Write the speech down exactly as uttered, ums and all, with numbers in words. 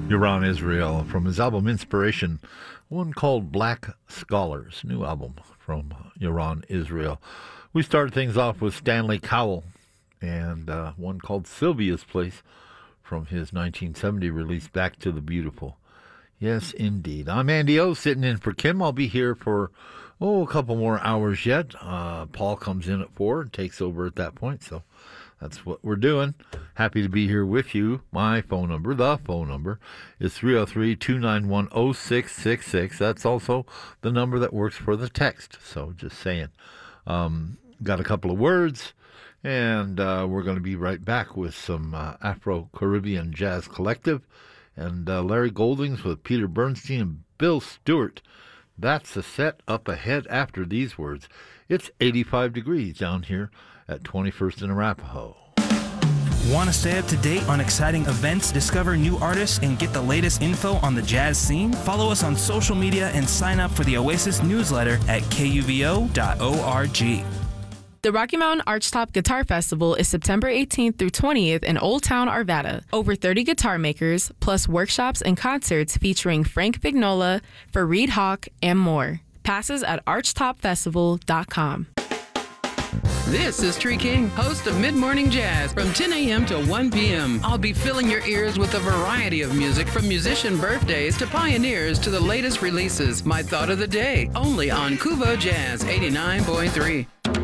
Yaron Israel from his album Inspiration, one called Black Scholars, new album from Yaron Israel. We started things off with Stanley Cowell and uh, one called Sylvia's Place from his nineteen seventy release Back to the Beautiful. Yes, indeed. I'm Andy O, sitting in for Kim. I'll be here for, oh, a couple more hours yet. Uh, Paul comes in at four and takes over at that point, so that's what we're doing. Happy to be here with you. My phone number, the phone number, is three oh three, two nine one, oh six six six. That's also the number that works for the text, so just saying. Um, got a couple of words, and uh, we're going to be right back with some uh, Afro-Caribbean Jazz Collective and uh, Larry Goldings with Peter Bernstein and Bill Stewart. That's the set up ahead after these words. It's eighty-five degrees down here at twenty-first and Arapahoe. Want to stay up to date on exciting events, discover new artists, and get the latest info on the jazz scene? Follow us on social media and sign up for the Oasis newsletter at K U V O dot org. The Rocky Mountain Archtop Guitar Festival is September eighteenth through twentieth in Old Town, Arvada. Over thirty guitar makers, plus workshops and concerts featuring Frank Vignola, Fareed Hawk, and more. Passes at archtop festival dot com. This is Tree King, host of Mid-Morning Jazz from ten a.m. to one p.m. I'll be filling your ears with a variety of music from musician birthdays to pioneers to the latest releases. My thought of the day, only on Kuvo Jazz eighty-nine point three.